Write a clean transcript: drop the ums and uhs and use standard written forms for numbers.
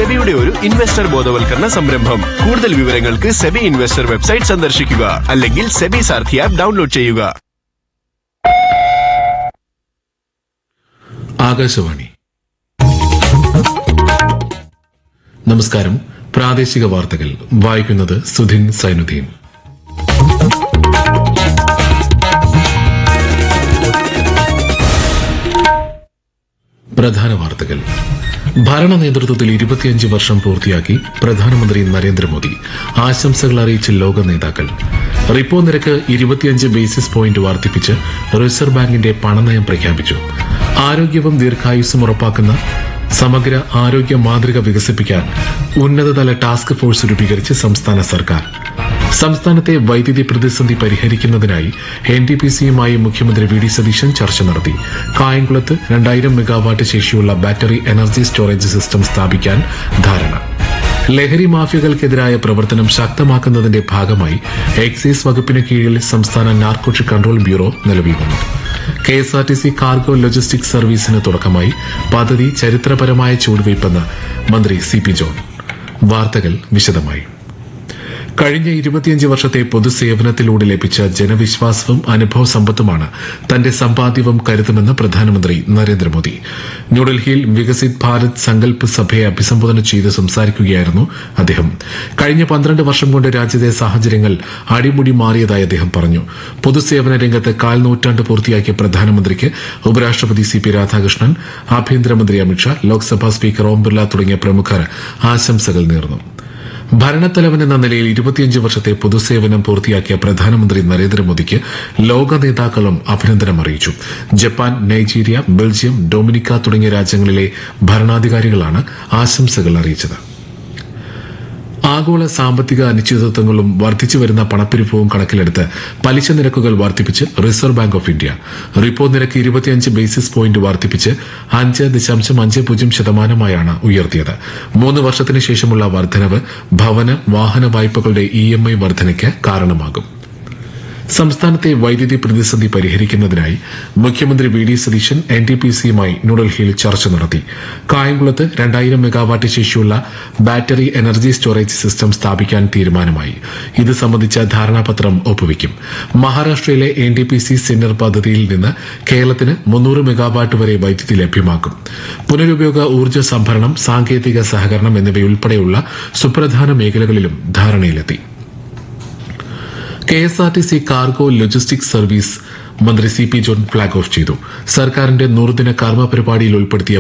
സെബിയുടെ ഒരു ഇൻവെസ്റ്റർ ബോധവൽക്കരണ സംരംഭം. കൂടുതൽ വിവരങ്ങൾക്ക് സെബി ഇൻവെസ്റ്റർ വെബ്സൈറ്റ് സന്ദർശിക്കുക അല്ലെങ്കിൽ സെബി സാരഥി ആപ്പ് ഡൗൺലോഡ് ചെയ്യുക. ആകാശവാണി. നമസ്കാരം. പ്രാദേശിക വാർത്തകൾ വായിക്കുന്നത് സുധിൻ സൈനുദ്ദീൻ. പ്രധാന വാർത്തകൾ. ഭരണ നേതൃത്വത്തിൽ 25 വർഷം പൂർത്തിയാക്കി പ്രധാനമന്ത്രി നരേന്ദ്രമോദി. ആശംസകൾ അറിയിച്ച് ലോക നേതാക്കൾ. റിപ്പോ നിരക്ക് 25 ബേസിസ് പോയിന്റ് വർദ്ധിപ്പിച്ച് റിസർവ് ബാങ്കിന്റെ പണനയം പ്രഖ്യാപിച്ചു. ആരോഗ്യവും ദീർഘായുസ്സും ഉറപ്പാക്കുന്ന സമഗ്ര ആരോഗ്യ മാതൃക വികസിപ്പിക്കാൻ ഉന്നതതല ടാസ്ക് ഫോഴ്സ് രൂപീകരിച്ച് സംസ്ഥാന സർക്കാർ. സംസ്ഥാനത്തെ വൈദ്യുതി പ്രതിസന്ധി പരിഹരിക്കുന്നതിനായി NTPCയുമായി മുഖ്യമന്ത്രി വി ഡി സതീശൻ ചർച്ച നടത്തി. കായംകുളത്ത് 2000 മെഗാവാട്ട് ശേഷിയുള്ള ബാറ്ററി എനർജി സ്റ്റോറേജ് സിസ്റ്റം സ്ഥാപിക്കാൻ ധാരണ. ലഹരി മാഫിയകൾക്കെതിരായ പ്രവർത്തനം ശക്തമാക്കുന്നതിന്റെ ഭാഗമായി എക്സൈസ് വകുപ്പിന് കീഴിൽ സംസ്ഥാന നാർക്കോട്ടിക് കൺട്രോൾ ബ്യൂറോ നിലവിൽ വന്നു. KSRTC കാർഗോ ലോജിസ്റ്റിക്സ് സർവീസിന് തുടക്കമായി. പദ്ധതി ചരിത്രപരമായ ചുവടുവയ്പെന്ന് മന്ത്രി CP ജോൺ. വാർത്തകൾ വിശദമായി. കഴിഞ്ഞ 25 വർഷത്തെ പൊതുസേവനത്തിലൂടെ ലഭിച്ച ജനവിശ്വാസവും അനുഭവ സമ്പത്തുമാണ് തന്റെ സമ്പാദ്യവും കരുതുമെന്ന് പ്രധാനമന്ത്രി നരേന്ദ്രമോദി. ന്യൂഡൽഹിയിൽ വികസിത് ഭാരത് സങ്കല്പ് സഭയെ അഭിസംബോധന ചെയ്ത് സംസാരിക്കുകയായിരുന്നു അദ്ദേഹം. കഴിഞ്ഞ 12 വർഷം കൊണ്ട് രാജ്യത്തെ സാഹചര്യങ്ങൾ അടിമുടി മാറിയതായി അദ്ദേഹം പറഞ്ഞു. പൊതുസേവന രംഗത്ത് 1/4 നൂറ്റാണ്ട് പൂർത്തിയാക്കിയ പ്രധാനമന്ത്രിക്ക് ഉപരാഷ്ട്രപതി CP രാധാകൃഷ്ണൻ, ആഭ്യന്തരമന്ത്രി അമിത്ഷാ, ലോക്സഭാ സ്പീക്കർ ഓം ബിർല തുടങ്ങിയ പ്രമുഖർ ആശംസകൾ നേർന്നു. ഭരണത്തലവനെന്ന നിലയിൽ 25 വർഷത്തെ പൊതുസേവനം പൂർത്തിയാക്കിയ പ്രധാനമന്ത്രി നരേന്ദ്രമോദിക്ക് ലോക നേതാക്കളും അഭിനന്ദനം അറിയിച്ചു. ജപ്പാൻ, നൈജീരിയ, ബെൽജിയം, ഡൊമിനിക്ക തുടങ്ങിയ രാജ്യങ്ങളിലെ ഭരണാധികാരികളാണ് ആശംസകൾ അറിയിച്ചത്. ആഗോള സാമ്പത്തിക അനിശ്ചിതത്വങ്ങളും വർദ്ധിച്ചുവരുന്ന പണപ്പെരുപ്പവും കണക്കിലെടുത്ത് പലിശ നിരക്കുകൾ വർദ്ധിപ്പിച്ച് reserve bank of India. Repo നിരക്ക് 25 ബേസിസ് പോയിന്റ് വർദ്ധിപ്പിച്ച് 5.50% ഉയർത്തിയത്. 3 വർഷത്തിന് ശേഷമുള്ള വർധനവ് ഭവന, വാഹന വായ്പകളുടെ EMI വർധനയ്ക്ക് കാരണമാകും. സംസ്ഥാനത്തെ വൈദ്യുതി പ്രതിസന്ധി പരിഹരിക്കുന്നതിനായി മുഖ്യമന്ത്രി വി ഡി സതീശൻ NTPCയുമായി ന്യൂഡൽഹിയിൽ ചർച്ച നടത്തി. കായംകുളത്ത് 2000 മെഗാവാട്ട് ശേഷിയുള്ള ബാറ്ററി എനർജി സ്റ്റോറേജ് സിസ്റ്റം സ്ഥാപിക്കാൻ തീരുമാനമായി. ഇത് സംബന്ധിച്ച ധാരണാപത്രം ഒപ്പുവയ്ക്കും. മഹാരാഷ്ട്രയിലെ NTPC സിന്നർ പദ്ധതിയിൽ നിന്ന് കേരളത്തിന് 300 മെഗാവാട്ട് വരെ വൈദ്യുതി ലഭ്യമാക്കും. പുനരുപയോഗ ഊർജ്ജ സംഭരണം, സാങ്കേതിക സഹകരണം എന്നിവയുൾപ്പെടെയുള്ള സുപ്രധാന മേഖലകളിലും ധാരണയിലെത്തി. KSRTC കാർഗോ ലോജിസ്റ്റിക്സ് സർവീസ് മന്ത്രി CP ജോൺ ഫ്ളാഗ് ഓഫ് ചെയ്തു. സർക്കാരിന്റെ 100 ദിന കർമ്മ പരിപാടിയിൽ ഉൾപ്പെടുത്തിയ